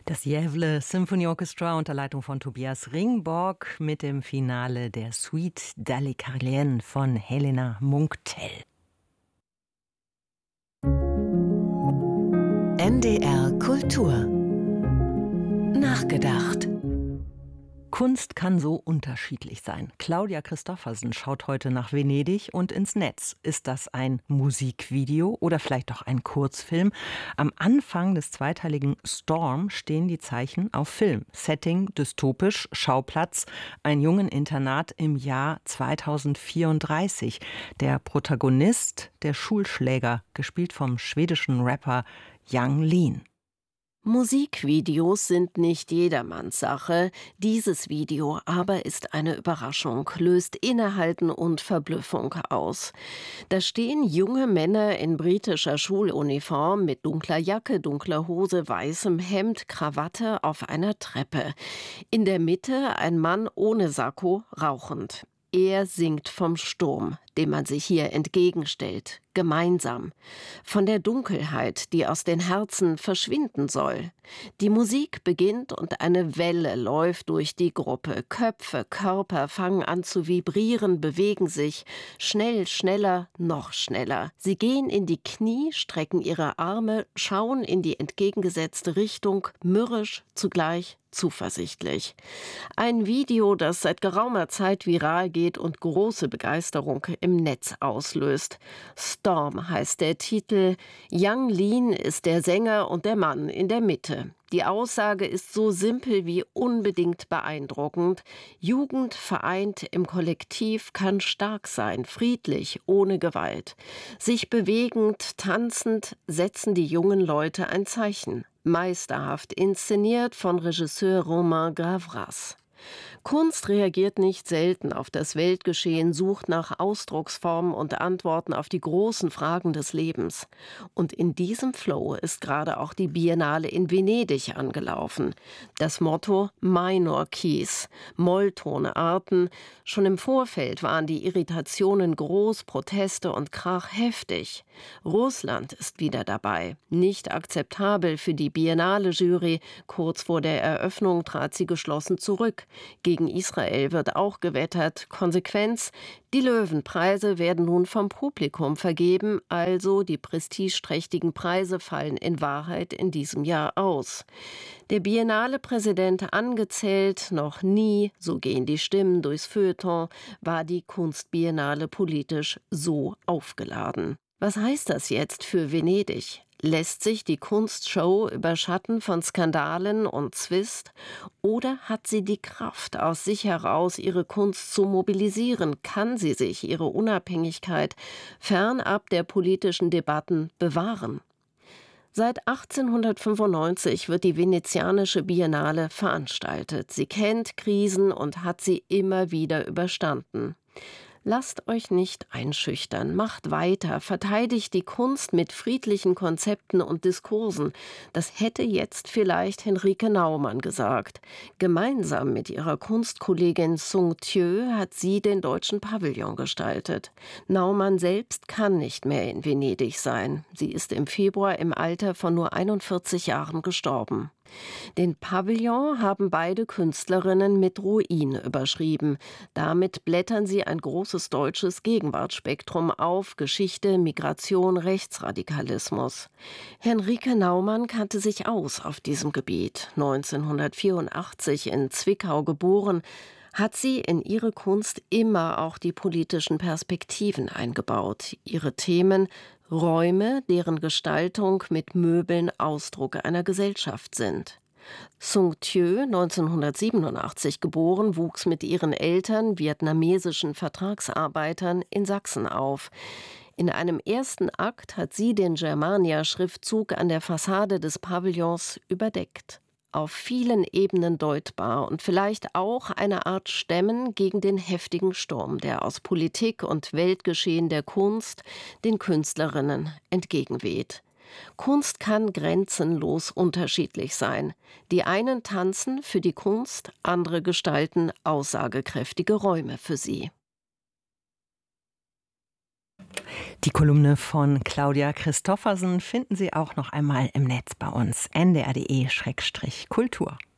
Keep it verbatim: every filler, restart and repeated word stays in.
Das Gävle Symphony Orchestra unter Leitung von Tobias Ringborg mit dem Finale der Suite Dalekarlienne von Helena Munktell. N D R Kultur Nachgedacht. Kunst kann so unterschiedlich sein. Claudia Christoffersen schaut heute nach Venedig und ins Netz. Ist das ein Musikvideo oder vielleicht doch ein Kurzfilm? Am Anfang des zweiteiligen Storm stehen die Zeichen auf Film. Setting dystopisch, Schauplatz ein Jungeninternat im Jahr zweitausendvierunddreißig. Der Protagonist, der Schulschläger, gespielt vom schwedischen Rapper Yung Lean. Musikvideos sind nicht jedermanns Sache. Dieses Video aber ist eine Überraschung, löst Innehalten und Verblüffung aus. Da stehen junge Männer in britischer Schuluniform mit dunkler Jacke, dunkler Hose, weißem Hemd, Krawatte auf einer Treppe. In der Mitte ein Mann ohne Sakko, rauchend. Er singt vom Sturm, dem man sich hier entgegenstellt, gemeinsam. Von der Dunkelheit, die aus den Herzen verschwinden soll. Die Musik beginnt und eine Welle läuft durch die Gruppe. Köpfe, Körper fangen an zu vibrieren, bewegen sich. Schnell, schneller, noch schneller. Sie gehen in die Knie, strecken ihre Arme, schauen in die entgegengesetzte Richtung, mürrisch, zugleich zuversichtlich. Ein Video, das seit geraumer Zeit viral geht und große Begeisterung im Netz auslöst. Storm heißt der Titel. Yung Lean ist der Sänger und der Mann in der Mitte. Die Aussage ist so simpel wie unbedingt beeindruckend. Jugend vereint im Kollektiv kann stark sein, friedlich, ohne Gewalt. Sich bewegend, tanzend setzen die jungen Leute ein Zeichen. Meisterhaft inszeniert von Regisseur Romain Gavras. Kunst reagiert nicht selten auf das Weltgeschehen, sucht nach Ausdrucksformen und Antworten auf die großen Fragen des Lebens. Und in diesem Flow ist gerade auch die Biennale in Venedig angelaufen. Das Motto Minor Keys, Molltonarten. Schon im Vorfeld waren die Irritationen groß, Proteste und Krach heftig. Russland ist wieder dabei. Nicht akzeptabel für die Biennale-Jury. Kurz vor der Eröffnung trat sie geschlossen zurück. Gegen Israel wird auch gewettert. Konsequenz: Die Löwenpreise werden nun vom Publikum vergeben, also die prestigeträchtigen Preise fallen in Wahrheit in diesem Jahr aus. Der Biennale-Präsident angezählt, noch nie, so gehen die Stimmen durchs Feuilleton, war die Kunstbiennale politisch so aufgeladen. Was heißt das jetzt für Venedig? Lässt sich die Kunstshow überschatten von Skandalen und Zwist? Oder hat sie die Kraft, aus sich heraus ihre Kunst zu mobilisieren? Kann sie sich ihre Unabhängigkeit fernab der politischen Debatten bewahren? Seit achtzehnhundertfünfundneunzig wird die venezianische Biennale veranstaltet. Sie kennt Krisen und hat sie immer wieder überstanden. Lasst euch nicht einschüchtern, macht weiter, verteidigt die Kunst mit friedlichen Konzepten und Diskursen. Das hätte jetzt vielleicht Henrike Naumann gesagt. Gemeinsam mit ihrer Kunstkollegin Sung Thieu hat sie den deutschen Pavillon gestaltet. Naumann selbst kann nicht mehr in Venedig sein. Sie ist im Februar im Alter von nur einundvierzig Jahren gestorben. Den Pavillon haben beide Künstlerinnen mit Ruin überschrieben. Damit blättern sie ein großes deutsches Gegenwartsspektrum auf: Geschichte, Migration, Rechtsradikalismus. Henrike Naumann kannte sich aus auf diesem Gebiet. neunzehnhundertvierundachtzig in Zwickau geboren, hat sie in ihre Kunst immer auch die politischen Perspektiven eingebaut. Ihre Themen: Räume, deren Gestaltung mit Möbeln Ausdruck einer Gesellschaft sind. Sung Thieu, neunzehnhundertsiebenundachtzig geboren, wuchs mit ihren Eltern, vietnamesischen Vertragsarbeitern, in Sachsen auf. In einem ersten Akt hat sie den Germania-Schriftzug an der Fassade des Pavillons überdeckt. Auf vielen Ebenen deutbar und vielleicht auch eine Art Stemmen gegen den heftigen Sturm, der aus Politik und Weltgeschehen der Kunst den Künstlerinnen entgegenweht. Kunst kann grenzenlos unterschiedlich sein. Die einen tanzen für die Kunst, andere gestalten aussagekräftige Räume für sie. Die Kolumne von Claudia Christoffersen finden Sie auch noch einmal im Netz bei uns. n d r punkt d e Schrägstrich Kultur.